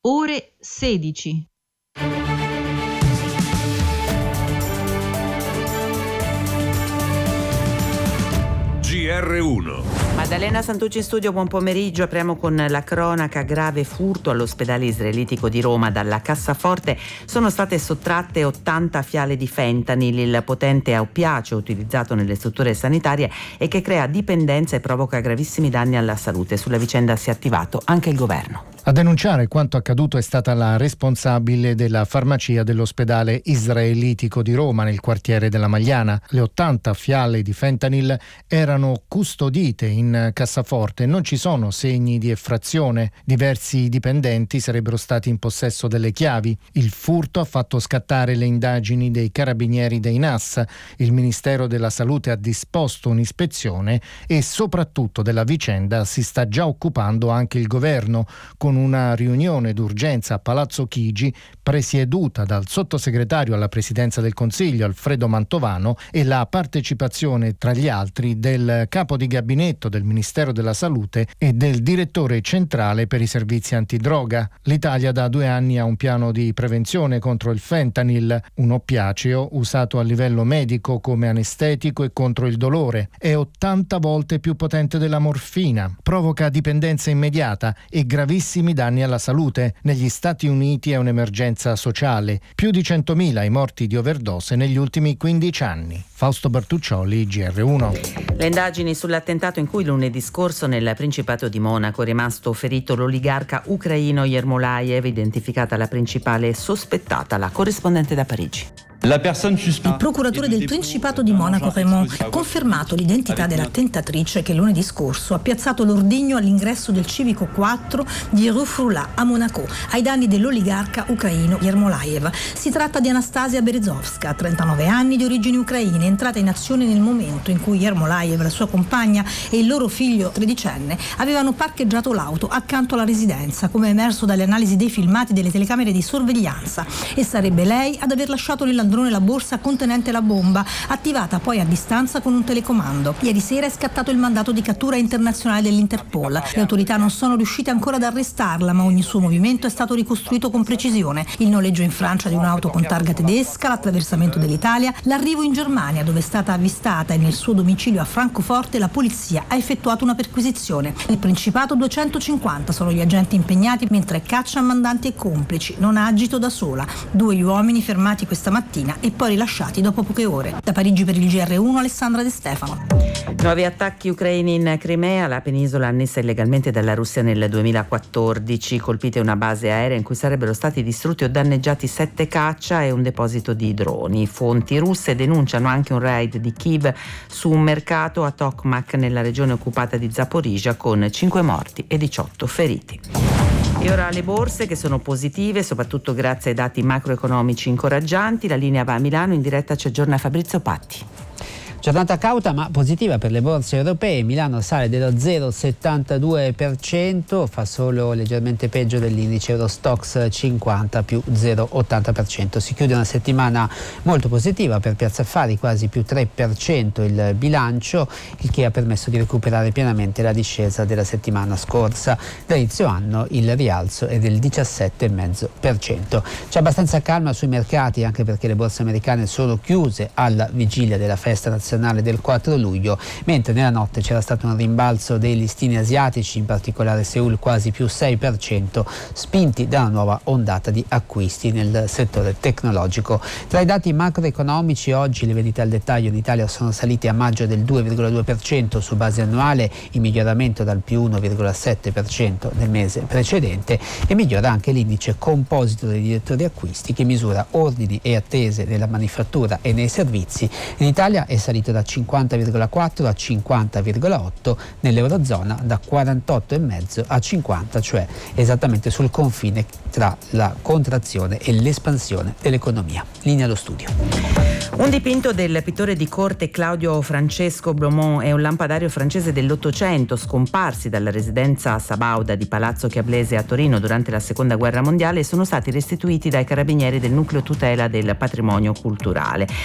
ore 16. GR1. Maddalena Santucci in studio, buon pomeriggio. Apriamo con la cronaca: grave furto all'ospedale israelitico di Roma. Dalla cassaforte sono state sottratte 80 fiale di fentanyl, il potente oppiaceo utilizzato nelle strutture sanitarie e che crea dipendenza e provoca gravissimi danni alla salute. Sulla vicenda si è attivato anche il governo. A denunciare quanto accaduto è stata la responsabile della farmacia dell'ospedale israelitico di Roma nel quartiere della Magliana. Le 80 fiale di fentanyl erano custodite in cassaforte, non ci sono segni di effrazione. Diversi dipendenti sarebbero stati in possesso delle chiavi. Il furto ha fatto scattare le indagini dei carabinieri dei NAS. Il Ministero della Salute ha disposto un'ispezione e soprattutto della vicenda si sta già occupando anche il governo, con una riunione d'urgenza a Palazzo Chigi presieduta dal sottosegretario alla Presidenza del Consiglio Alfredo Mantovano e la partecipazione tra gli altri del capo di gabinetto del Ministero della Salute e del direttore centrale per i servizi antidroga. L'Italia da 2 anni ha un piano di prevenzione contro il fentanyl, un oppiaceo usato a livello medico come anestetico e contro il dolore. È 80 volte più potente della morfina, provoca dipendenza immediata e gravissimi danni alla salute. Negli Stati Uniti è un'emergenza sociale, più di 100.000 i morti di overdose negli ultimi 15 anni. Fausto Bertuccioli, GR1. Le indagini sull'attentato in cui lunedì scorso nel Principato di Monaco è rimasto ferito l'oligarca ucraino Yermolayev, identificata la principale sospettata, la corrispondente da Parigi. Il procuratore del Principato di Monaco Raymond ha confermato l'identità della tentatrice che lunedì scorso ha piazzato l'ordigno all'ingresso del civico 4 di Rue Frulat a Monaco ai danni dell'oligarca ucraino Yermolayev. Si tratta di Anastasia Berezovska, 39 anni, di origini ucraine, entrata in azione nel momento in cui Yermolayev, la sua compagna e il loro figlio tredicenne avevano parcheggiato l'auto accanto alla residenza, come emerso dalle analisi dei filmati delle telecamere di sorveglianza, e sarebbe lei ad aver lasciato nell'androne la borsa contenente la bomba, attivata poi a distanza con un telecomando. Ieri sera è scattato il mandato di cattura internazionale dell'Interpol. Le autorità non sono riuscite ancora ad arrestarla, ma ogni suo movimento è stato ricostruito con precisione: il noleggio in Francia di un'auto con targa tedesca, l'attraversamento dell'Italia, l'arrivo in Germania dove è stata avvistata, e nel suo domicilio a Francoforte la polizia ha effettuato una perquisizione. Nel Principato 250 sono gli agenti impegnati, mentre caccia mandanti e complici. Non ha agito da sola. 2 gli uomini fermati questa mattina e poi rilasciati dopo poche ore. Da Parigi per il GR1, Alessandra De Stefano. Nuovi attacchi ucraini in Crimea, la penisola annessa illegalmente dalla Russia nel 2014. Colpite una base aerea in cui sarebbero stati distrutti o danneggiati 7 caccia e un deposito di droni. Fonti russe denunciano anche un raid di Kiev su un mercato a Tokmak nella regione occupata di Zaporizhzhia, con 5 morti e 18 feriti. E ora le borse, che sono positive soprattutto grazie ai dati macroeconomici incoraggianti. La linea va a Milano, in diretta ci aggiorna Fabrizio Patti. Giornata cauta ma positiva per le borse europee. Milano sale dello 0,72%, fa solo leggermente peggio dell'indice Eurostoxx 50 più 0,80%. Si chiude una settimana molto positiva per Piazza Affari, quasi più 3% il bilancio, il che ha permesso di recuperare pienamente la discesa della settimana scorsa. Da inizio anno il rialzo è del 17,5%. C'è abbastanza calma sui mercati, anche perché le borse americane sono chiuse alla vigilia della festa nazionale del 4 luglio, mentre nella notte c'era stato un rimbalzo dei listini asiatici, in particolare Seoul quasi più 6%, spinti da una nuova ondata di acquisti nel settore tecnologico. Tra i dati macroeconomici, oggi le vendite al dettaglio in Italia sono salite a maggio del 2,2% su base annuale, in miglioramento dal più 1,7% del mese precedente, e migliora anche l'indice composito dei direttori acquisti, che misura ordini e attese nella manifattura e nei servizi. In Italia è salito da 50,4 a 50,8, nell'Eurozona da 48,5 a 50, cioè esattamente sul confine tra la contrazione e l'espansione dell'economia. Linea allo studio. Un dipinto del pittore di corte Claudio Francesco Blomont è un lampadario francese dell'Ottocento, scomparsi dalla residenza sabauda di Palazzo Chiablese a Torino durante la Seconda Guerra Mondiale, e sono stati restituiti dai carabinieri del nucleo tutela del patrimonio culturale.